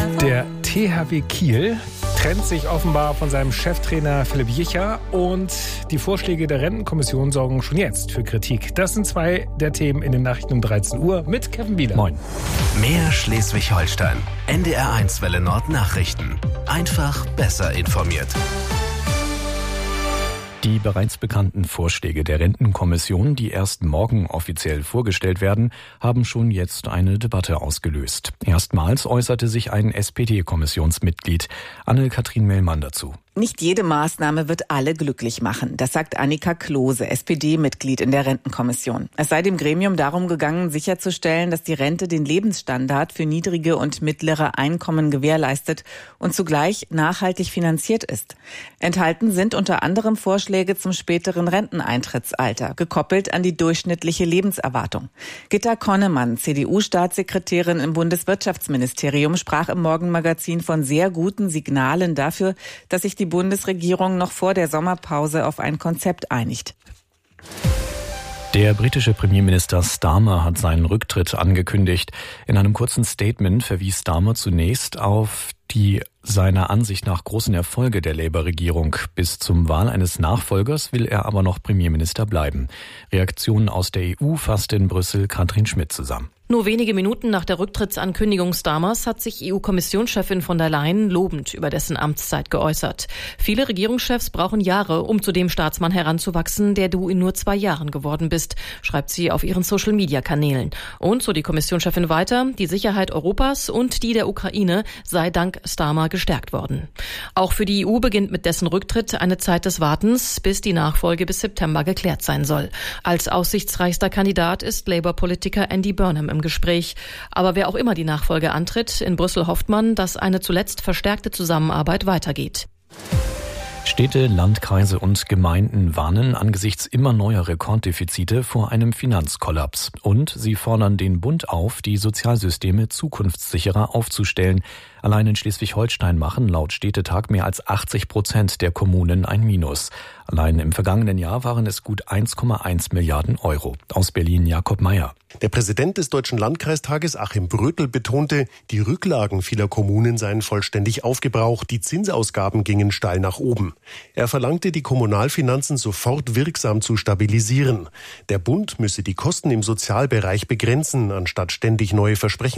Der THW Kiel trennt sich offenbar von seinem Cheftrainer Philipp Jicha und die Vorschläge der Rentenkommission sorgen schon jetzt für Kritik. Das sind zwei der Themen in den Nachrichten um 13 Uhr mit Kevin Wieler. Moin. Mehr Schleswig-Holstein. NDR1 Welle Nord Nachrichten. Einfach besser informiert. Die bereits bekannten Vorschläge der Rentenkommission, die erst morgen offiziell vorgestellt werden, haben schon jetzt eine Debatte ausgelöst. Erstmals äußerte sich ein SPD-Kommissionsmitglied, Anne-Kathrin Mellmann, dazu. Nicht jede Maßnahme wird alle glücklich machen. Das sagt Annika Klose, SPD-Mitglied in der Rentenkommission. Es sei dem Gremium darum gegangen, sicherzustellen, dass die Rente den Lebensstandard für niedrige und mittlere Einkommen gewährleistet und zugleich nachhaltig finanziert ist. Enthalten sind unter anderem Vorschläge zum späteren Renteneintrittsalter, gekoppelt an die durchschnittliche Lebenserwartung. Gitta Konnemann, CDU-Staatssekretärin im Bundeswirtschaftsministerium, sprach im Morgenmagazin von sehr guten Signalen dafür, dass sich die Bundesregierung noch vor der Sommerpause auf ein Konzept einigt. Der britische Premierminister Starmer hat seinen Rücktritt angekündigt. In einem kurzen Statement verwies Starmer zunächst auf die seiner Ansicht nach großen Erfolge der Labour-Regierung. Bis zum Wahl eines Nachfolgers will er aber noch Premierminister bleiben. Reaktionen aus der EU fasste in Brüssel Katrin Schmidt zusammen. Nur wenige Minuten nach der Rücktrittsankündigung Starmers hat sich EU-Kommissionschefin von der Leyen lobend über dessen Amtszeit geäußert. Viele Regierungschefs brauchen Jahre, um zu dem Staatsmann heranzuwachsen, der du in nur 2 Jahren geworden bist, schreibt sie auf ihren Social-Media-Kanälen. Und, so die Kommissionschefin weiter, die Sicherheit Europas und die der Ukraine sei dank Starmer gestärkt worden. Auch für die EU beginnt mit dessen Rücktritt eine Zeit des Wartens, bis die Nachfolge bis September geklärt sein soll. Als aussichtsreichster Kandidat ist Labour-Politiker Andy Burnham im Gespräch. Aber wer auch immer die Nachfolge antritt, in Brüssel hofft man, dass eine zuletzt verstärkte Zusammenarbeit weitergeht. Städte, Landkreise und Gemeinden warnen angesichts immer neuer Rekorddefizite vor einem Finanzkollaps. Und sie fordern den Bund auf, die Sozialsysteme zukunftssicherer aufzustellen. Allein in Schleswig-Holstein machen laut Städtetag mehr als 80% der Kommunen ein Minus. Allein im vergangenen Jahr waren es gut 1,1 Milliarden Euro. Aus Berlin Jakob Meyer. Der Präsident des Deutschen Landkreistages Achim Brötel betonte, die Rücklagen vieler Kommunen seien vollständig aufgebraucht, die Zinsausgaben gingen steil nach oben. Er verlangte, die Kommunalfinanzen sofort wirksam zu stabilisieren. Der Bund müsse die Kosten im Sozialbereich begrenzen, anstatt ständig neue Versprechen